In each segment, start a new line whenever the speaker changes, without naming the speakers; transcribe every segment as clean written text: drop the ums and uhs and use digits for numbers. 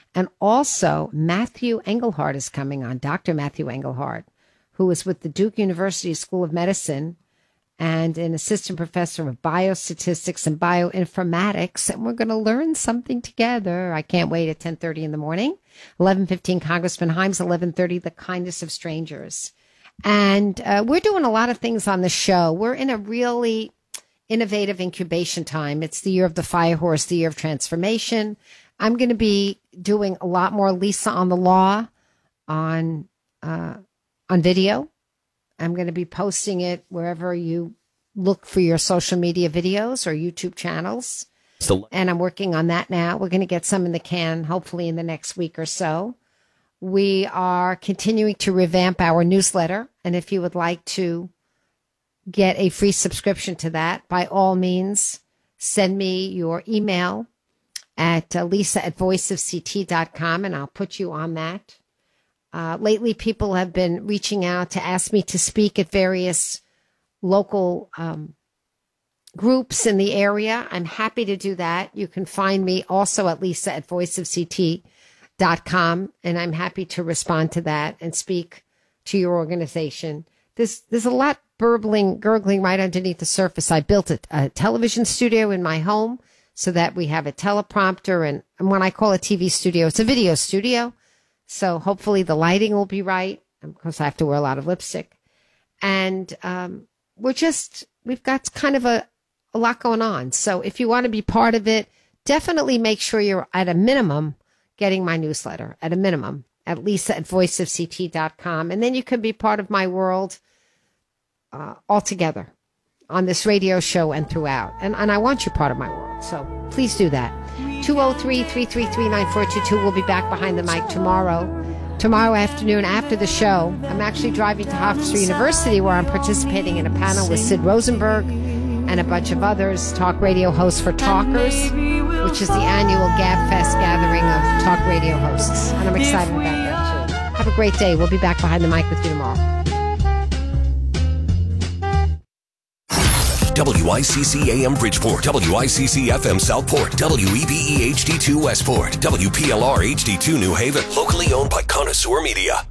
And also, Matthew Engelhardt is coming on, Dr. Matthew Engelhardt, who is with the Duke University School of Medicine and an assistant professor of biostatistics and bioinformatics. And we're going to learn something together. I can't wait at 10:30 in the morning. 11:15, Congressman Himes. 11:30, The Kindest of Strangers. And we're doing a lot of things on the show. We're in a really innovative incubation time. It's the year of the fire horse, the year of transformation. I'm going to be doing a lot more Lisa on the Law on video. I'm going to be posting it wherever you look for your social media videos or YouTube channels. And I'm working on that now. We're going to get some in the can, hopefully in the next week or so. We are continuing to revamp our newsletter. And if you would like to get a free subscription to that, by all means, send me your email at lisa@voiceofct.com, and I'll put you on that. Lately, people have been reaching out to ask me to speak at various local groups in the area. I'm happy to do that. You can find me also at lisa@voiceofct.com, and I'm happy to respond to that and speak to your organization. There's a lot gurgling right underneath the surface. I built a television studio in my home so that we have a teleprompter, and when I call a TV studio, it's a video studio. So hopefully the lighting will be right. Of course, I have to wear a lot of lipstick. And we've got kind of a lot going on. So if you want to be part of it, definitely make sure you're at a minimum getting my newsletter, at a minimum, at lisa@voiceofct.com. And then you can be part of my world altogether on this radio show and throughout. And I want you part of my world. So please do that. 203-333-9422. We'll be back behind the mic tomorrow afternoon after the show. I'm actually driving to Hofstra University, where I'm participating in a panel with Sid Rosenberg and a bunch of others, talk radio hosts for Talkers, which is the annual GabFest gathering of talk radio hosts. And I'm excited about that, too. Have a great day. We'll be back behind the mic with you tomorrow.
WICC AM Bridgeport, WICC FM Southport, WEBE HD2 Westport, WPLR HD2 New Haven, locally owned by Connoisseur Media.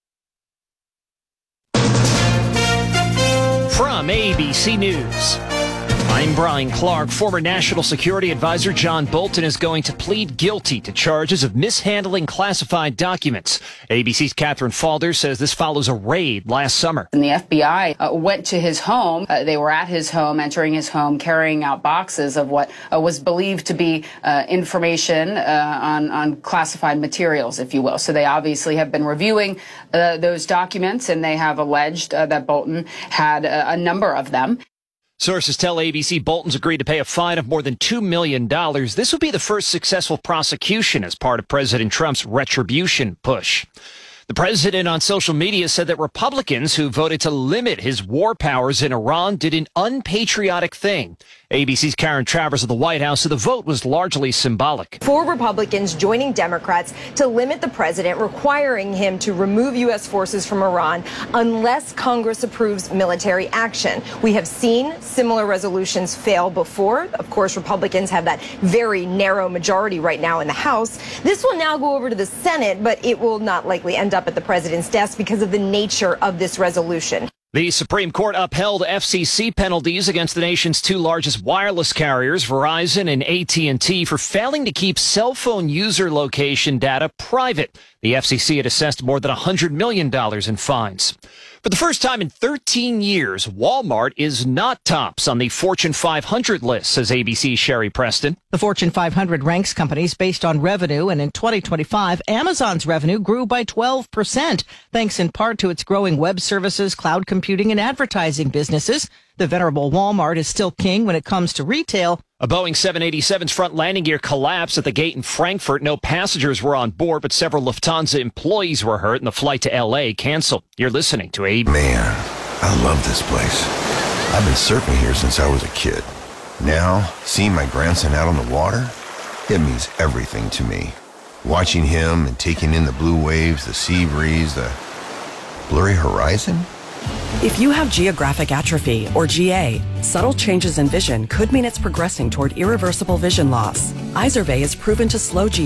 From ABC News, I'm Brian Clark. Former National Security Advisor John Bolton is going to plead guilty to charges of mishandling classified documents. ABC's Catherine Falder says this follows a raid last summer.
And the FBI went to his home. They were at his home, entering his home, carrying out boxes of what was believed to be information on classified materials, if you will. So they obviously have been reviewing those documents, and they have alleged that Bolton had a number of them.
Sources tell ABC Bolton's agreed to pay a fine of more than $2 million. This would be the first successful prosecution as part of President Trump's retribution push. The president on social media said that Republicans who voted to limit his war powers in Iran did an unpatriotic thing. ABC's Karen Travers of the White House said the vote was largely symbolic.
4 Republicans joining Democrats to limit the president, requiring him to remove U.S. forces from Iran unless Congress approves military action. We have seen similar resolutions fail before. Of course, Republicans have that very narrow majority right now in the House. This will now go over to the Senate, but it will not likely end up at the president's desk because of the nature of this resolution.
The Supreme Court upheld FCC penalties against the nation's 2 largest wireless carriers, Verizon and AT&T, for failing to keep cell phone user location data private. The FCC had assessed more than $100 million in fines. For the first time in 13 years, Walmart is not tops on the Fortune 500 list, says ABC's Sherry Preston.
The Fortune 500 ranks companies based on revenue, and in 2025, Amazon's revenue grew by 12%, thanks in part to its growing web services, cloud computing, and advertising businesses. The venerable Walmart is still king when it comes to retail.
A Boeing 787's front landing gear collapsed at the gate in Frankfurt. No passengers were on board, but several Lufthansa employees were hurt, and the flight to L.A. canceled. You're listening to ABC.
Man, I love this place. I've been surfing here since I was a kid. Now, seeing my grandson out on the water, it means everything to me. Watching him and taking in the blue waves, the sea breeze, the blurry horizon.
If you have geographic atrophy, or GA, subtle changes in vision could mean it's progressing toward irreversible vision loss. Izervay is proven to slow GA